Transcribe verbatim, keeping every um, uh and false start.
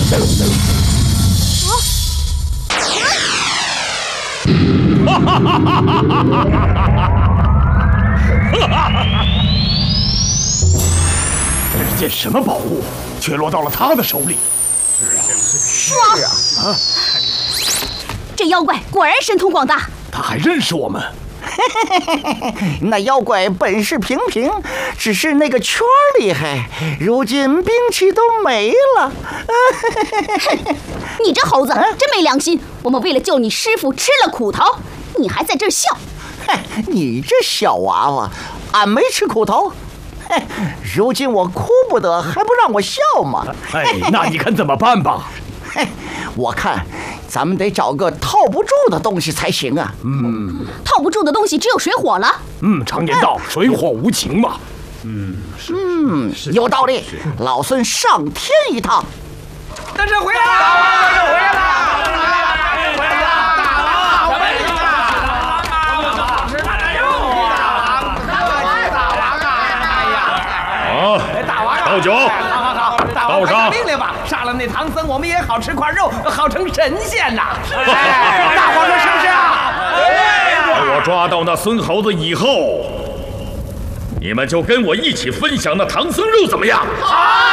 哈哈哈哈哈哈！这是件什么宝物，却落到了他的手里？ 是啊，是啊！啊，这妖怪果然神通广大， 他还认识我们。 那妖怪本事平平，只是那个圈厉害，如今兵器都没了。 你这猴子真没良心！我们为了救你师傅吃了苦头，你还在这儿笑？ 你这小娃娃，俺没吃苦头。如今我哭不得，还不让我笑吗？ 哎，那你看怎么办吧？ 我看咱们得找个套不住的东西才行啊。 嗯， 套不住的东西只有水火了。 嗯，常言道，水火无情嘛。 嗯，嗯，有道理。老孙上天一趟。 大圣回来了！大圣回来了！回来了！大王回来了！是大王！大王啊！哎呀！ 啊！ 大王！ 倒酒！ 好好好！大王，快下命令吧！杀了那唐僧，我们也好吃块肉，好成神仙呐！哎，大伙说是不是啊？ 等我抓到那孙猴子以后，你们就跟我一起分享那唐僧肉，怎么样？好！